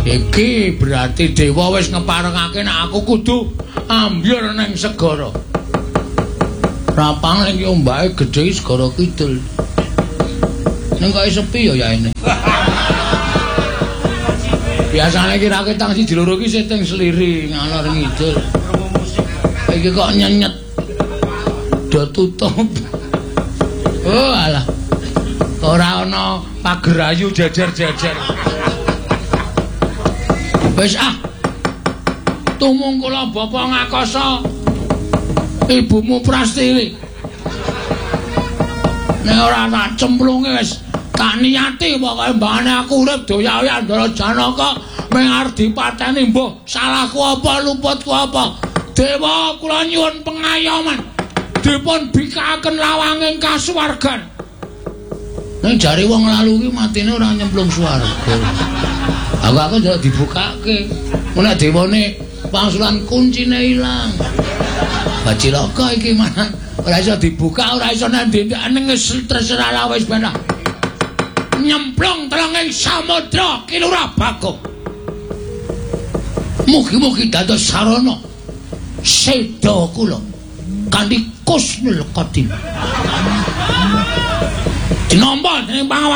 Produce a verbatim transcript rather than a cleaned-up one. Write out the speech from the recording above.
Iki berarti dewa wis ngeparengake nek aku kudu ambyur ning segara. Rapang ning ombake gedhe segara kidul. Ning kok sepi ya ya ini. Biasane kira ketang siji loro iki setting sliri ngalor ngidul. Iki kok nyenyet. Do tutup. Oh alah. Ora ana pagerayu jejer-jejer. Wis ah. Tumung kula bapa ngakasa. Ibumu Prastiwi. Nek ora tak cemplunge wis tak niati pokoke mbane aku urip doya-oya Ndara Janaka mung arep dipateni mbuh salahku apa luputku apa. Dewa kula nyuwun pengayoman. Dipun bikakaken lawanging kasuwargan. Nek jare wong lalu ki matine ora nyemplung swarga. Aku aku njaluk dibukake. Nek dewane pangsulan kuncine ilang. Bacilaka iki mana ora iso dibuka, ora iso nandhek ning terserah la wis ben. Nyemplung telenging samudra Kilura Bagong. Mugi-mugi dados sarana seda kula kanthi Kusnul Qadim. Dinampa dening Pangawali